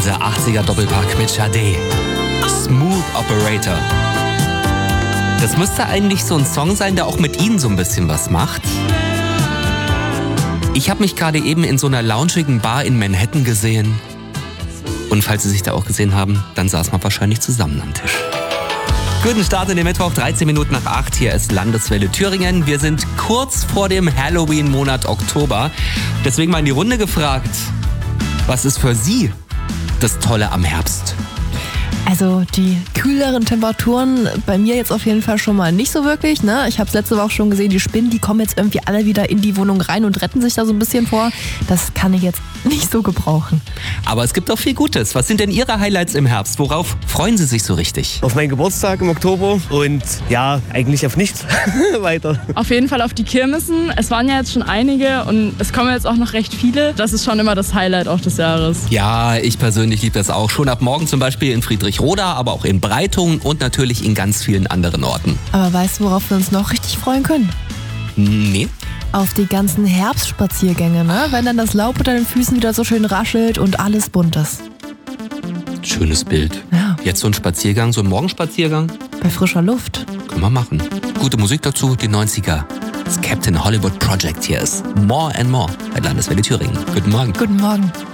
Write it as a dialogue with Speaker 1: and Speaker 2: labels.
Speaker 1: Unser 80er-Doppelpack mit Sade. Smooth Operator. Das müsste eigentlich so ein Song sein, der auch mit Ihnen so ein bisschen was macht. Ich habe mich gerade eben in so einer loungigen Bar in Manhattan gesehen. Und falls Sie sich da auch gesehen haben, dann saßen wir wahrscheinlich zusammen am Tisch. Guten Start in den Mittwoch, 13 Minuten nach 8. Hier ist Landeswelle Thüringen. Wir sind kurz vor dem Halloween-Monat Oktober. Deswegen mal in die Runde gefragt, was ist für Sie das Tolle am Herbst?
Speaker 2: Also die kühleren Temperaturen bei mir jetzt auf jeden Fall schon mal nicht so wirklich. Ne? Ich habe es letzte Woche schon gesehen, die Spinnen, die kommen jetzt irgendwie alle wieder in die Wohnung rein und retten sich da so ein bisschen vor. Das kann ich jetzt nicht so gebrauchen.
Speaker 1: Aber es gibt auch viel Gutes. Was sind denn Ihre Highlights im Herbst? Worauf freuen Sie sich so richtig?
Speaker 3: Auf meinen Geburtstag im Oktober und ja, eigentlich auf nichts weiter.
Speaker 4: Auf jeden Fall auf die Kirmessen. Es waren ja jetzt schon einige und es kommen jetzt auch noch recht viele. Das ist schon immer das Highlight auch des Jahres.
Speaker 1: Ja, ich persönlich liebe das auch. Schon ab morgen zum Beispiel in Friedrichroda, aber auch in Breitungen und natürlich in ganz vielen anderen Orten.
Speaker 2: Aber weißt du, worauf wir uns noch richtig freuen können?
Speaker 1: Nee.
Speaker 2: Auf die ganzen Herbstspaziergänge, ne? Wenn dann das Laub unter den Füßen wieder so schön raschelt und alles bunt ist.
Speaker 1: Schönes Bild.
Speaker 2: Ja.
Speaker 1: Jetzt so ein Spaziergang, so ein Morgenspaziergang.
Speaker 2: Bei frischer Luft.
Speaker 1: Können wir machen. Gute Musik dazu, die 90er. Das Captain Hollywood Project hier ist More and More bei Landeswelle Thüringen. Guten Morgen.
Speaker 2: Guten Morgen.